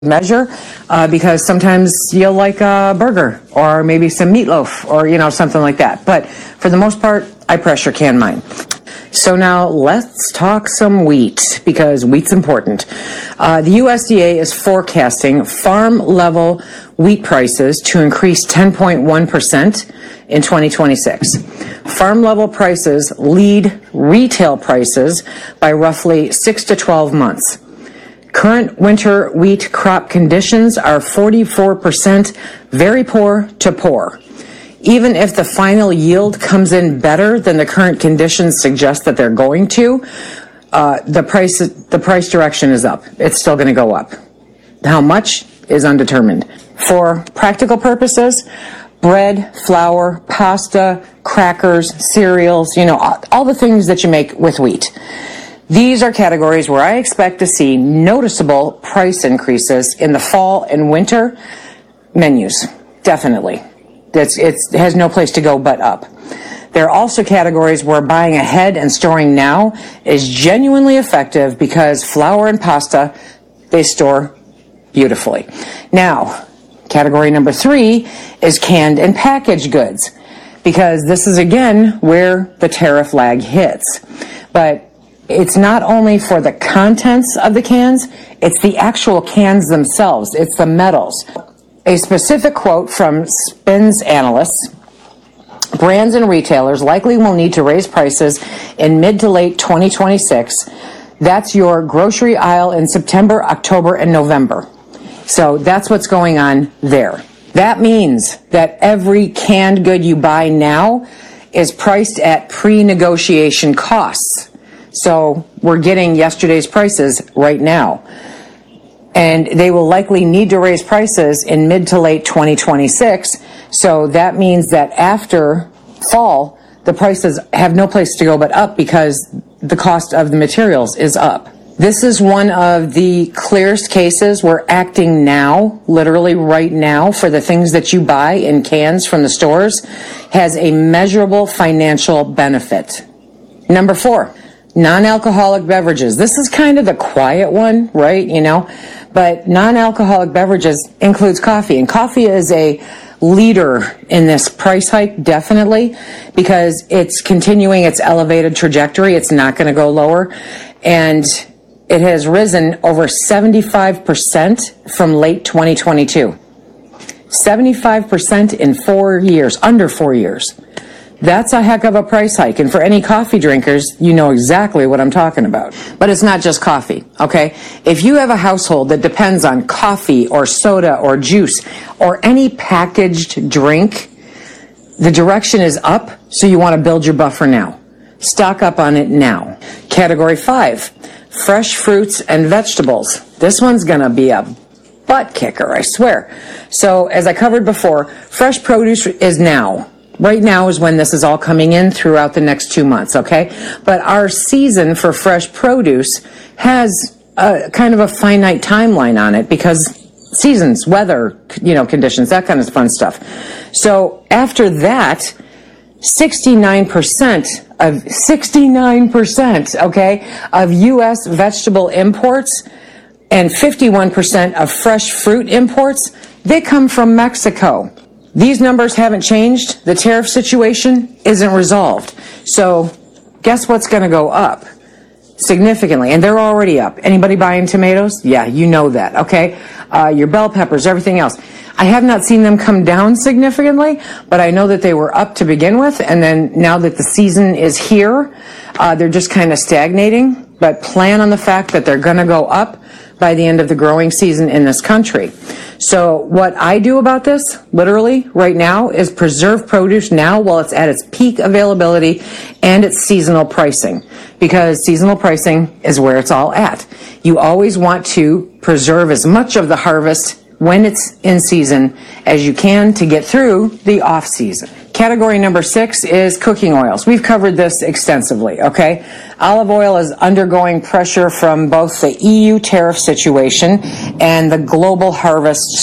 measure because sometimes you'll like a burger or maybe some meatloaf or something like that, but for the most part I pressure can mine. So now let's talk some wheat because wheat's important. The USDA is forecasting farm level wheat prices to increase 10.1% in 2026. Farm level prices lead retail prices by roughly 6 to 12 months. Current winter wheat crop conditions are 44% very poor to poor. Even if the final yield comes in better than the current conditions suggest that they're going to, the price direction is up. It's still going to go up. How much is undetermined. For practical purposes, bread, flour, pasta, crackers, cereals, all the things that you make with wheat. These are categories where I expect to see noticeable price increases in the fall and winter menus. Definitely. It has no place to go but up. There are also categories where buying ahead and storing now is genuinely effective because flour and pasta, they store beautifully. Now, category number 3 is canned and packaged goods because this is again where the tariff lag hits. But it's not only for the contents of the cans, it's the actual cans themselves. It's the metals. A specific quote from Spins analysts: brands and retailers likely will need to raise prices in mid to late 2026. That's your grocery aisle in September, October, and November. So that's what's going on there. That means that every canned good you buy now is priced at pre-negotiation costs. So we're getting yesterday's prices right now. And they will likely need to raise prices in mid to late 2026. So that means that after fall, the prices have no place to go but up because the cost of the materials is up. This is one of the clearest cases where acting now, literally right now, for the things that you buy in cans from the stores has a measurable financial benefit. Number 4. Non-alcoholic beverages. This is kind of the quiet one, right? But non-alcoholic beverages includes coffee, and coffee is a leader in this price hike, definitely, because it's continuing its elevated trajectory. It's not going to go lower, and it has risen over 75% from late 2022. 75% in 4 years, under 4 years. That's a heck of a price hike. And for any coffee drinkers, you know exactly what I'm talking about. But it's not just coffee, okay? If you have a household that depends on coffee or soda or juice or any packaged drink, the direction is up, so you want to build your buffer now. Stock up on it now. Category 5, fresh fruits and vegetables. This one's going to be a butt kicker, I swear. So as I covered before, fresh produce is now. Right now is when this is all coming in throughout the next 2 months, okay? But our season for fresh produce has a kind of a finite timeline on it because seasons, weather, conditions, that kind of fun stuff. So after that, 69%, okay, of U.S. vegetable imports and 51% of fresh fruit imports, they come from Mexico. These numbers haven't changed. The tariff situation isn't resolved. So guess what's going to go up significantly? And they're already up. Anybody buying tomatoes? Yeah, you know that, okay? Your bell peppers, everything else. I have not seen them come down significantly, but I know that they were up to begin with. And then now that the season is here, they're just kind of stagnating. But plan on the fact that they're going to go up by the end of the growing season in this country. So what I do about this, literally, right now, is preserve produce now while it's at its peak availability and its seasonal pricing, because seasonal pricing is where it's all at. You always want to preserve as much of the harvest when it's in season as you can to get through the off season. Category number 6 is cooking oils. We've covered this extensively, okay? Olive oil is undergoing pressure from both the EU tariff situation and the global harvest